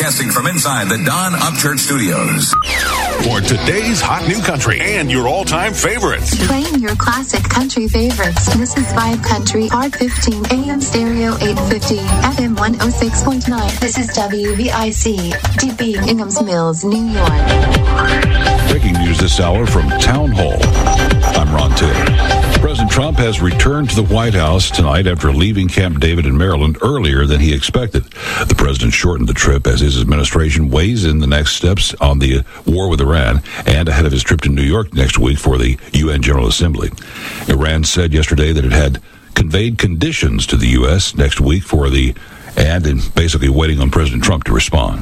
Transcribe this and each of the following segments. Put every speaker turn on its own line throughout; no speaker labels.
Broadcasting from inside the Don Upchurch Studios.
For today's hot new country and your all-time favorites.
Playing your classic country favorites. This is Vibe Country, Part 15, AM Stereo 850, FM 106.9. This is WVIC, DB, Inghams Mills, New York.
Breaking news this hour from Town Hall. I'm Ron Taylor. President Trump has returned to the White House tonight after leaving Camp David in Maryland earlier than he expected. The president shortened the trip as his administration weighs in the next steps on the war with Iran and ahead of his trip to New York next week for the UN General Assembly. Iran said yesterday that it had conveyed conditions to the U.S. next week and basically waiting on President Trump to respond.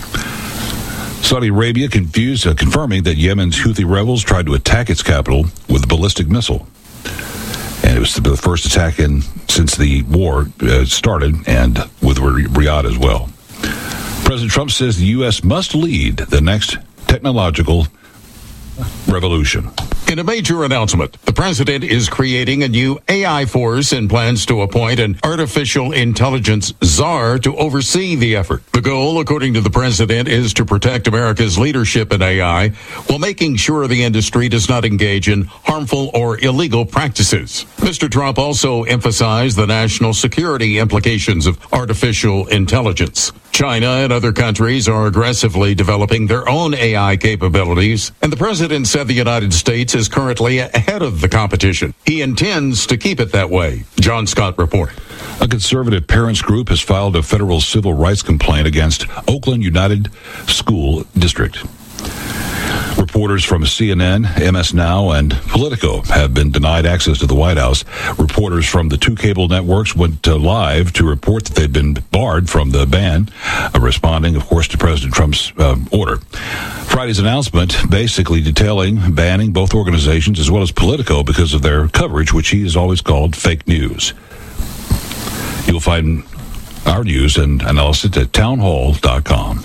Saudi Arabia confirming that Yemen's Houthi rebels tried to attack its capital with a ballistic missile. And it was the first attack since the war started, and with Riyadh as well. President Trump says the U.S. must lead the next technological revolution.
In a major announcement, the president is creating a new AI force and plans to appoint an artificial intelligence czar to oversee the effort. The goal, according to the president, is to protect America's leadership in AI while making sure the industry does not engage in harmful or illegal practices. Mr. Trump also emphasized the national security implications of artificial intelligence. China and other countries are aggressively developing their own AI capabilities, and the president said the United States is currently ahead of the competition. He intends to keep it that way. John Scott reporting.
A conservative parents group has filed a federal civil rights complaint against Oakland United School District. Reporters from CNN, MS Now, and Politico have been denied access to the White House. Reporters from the two cable networks went live to report that they've been barred from the ban, responding, of course, to President Trump's order. Friday's announcement basically banning both organizations as well as Politico because of their coverage, which he has always called fake news. You'll find our news and analysis at townhall.com.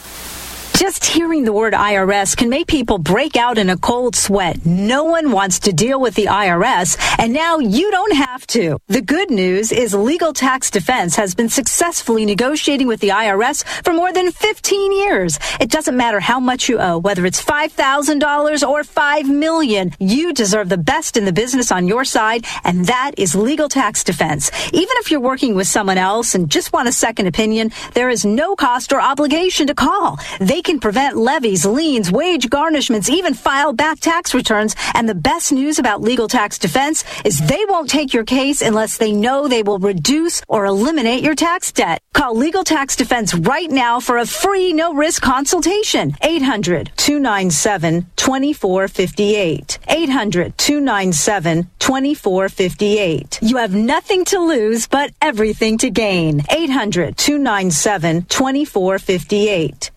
Just hearing the word IRS can make people break out in a cold sweat. No one wants to deal with the IRS, and now you don't have to. The good news is Legal Tax Defense has been successfully negotiating with the IRS for more than 15 years. It doesn't matter how much you owe, whether it's $5,000 or $5 million. You deserve the best in the business on your side, and that is Legal Tax Defense. Even if you're working with someone else and just want a second opinion, there is no cost or obligation to call. They can prevent levies, liens, wage garnishments, even file back tax returns. And the best news about Legal Tax Defense is they won't take your case unless they know they will reduce or eliminate your tax debt. Call Legal Tax Defense right now for a free, no-risk consultation. 800-297-2458. 800-297-2458. You have nothing to lose but everything to gain. 800-297-2458.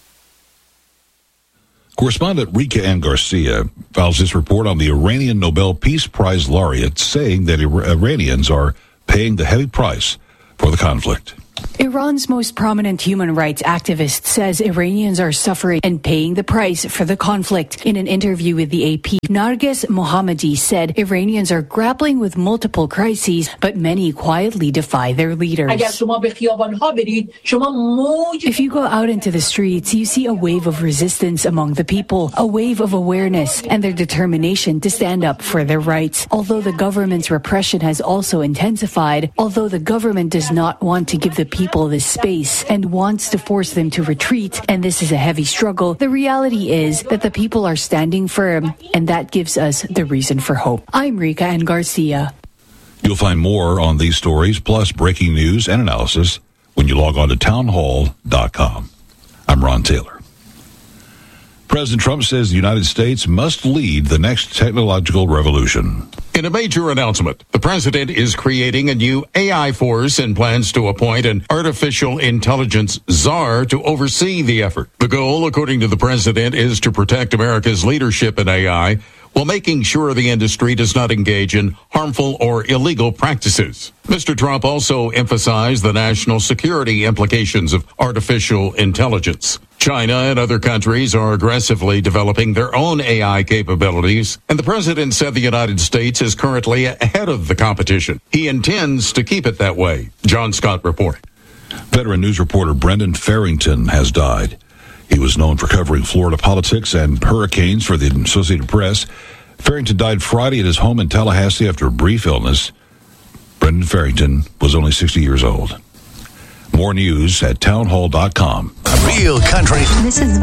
Correspondent Rika Ann Garcia files this report on the Iranian Nobel Peace Prize laureate, saying that Iranians are paying the heavy price for the conflict.
Iran's most prominent human rights activist says Iranians are suffering and paying the price for the conflict. In an interview with the AP, Narges Mohammadi said Iranians are grappling with multiple crises, but many quietly defy their leaders. If you go out into the streets, you see a wave of resistance among the people, a wave of awareness, and their determination to stand up for their rights. Although the government's repression has also intensified, although the government does not want to give the people this space and wants to force them to retreat, and this is a heavy struggle, the reality is that the people are standing firm, and that gives us the reason for hope. I'm Rika Ann Garcia.
You'll find more on these stories, plus breaking news and analysis, when you log on to townhall.com. I'm Ron Taylor. President Trump says the United States must lead the next technological revolution.
In a major announcement, the president is creating a new AI force and plans to appoint an artificial intelligence czar to oversee the effort. The goal, according to the president, is to protect America's leadership in AI while making sure the industry does not engage in harmful or illegal practices. Mr. Trump also emphasized the national security implications of artificial intelligence. China and other countries are aggressively developing their own AI capabilities, and the president said the United States is currently ahead of the competition. He intends to keep it that way. John Scott reporting.
Veteran news reporter Brendan Farrington has died. He was known for covering Florida politics and hurricanes for the Associated Press. Farrington died Friday at his home in Tallahassee after a brief illness. Brendan Farrington was only 60 years old. More news at townhall.com.
Real country.
This is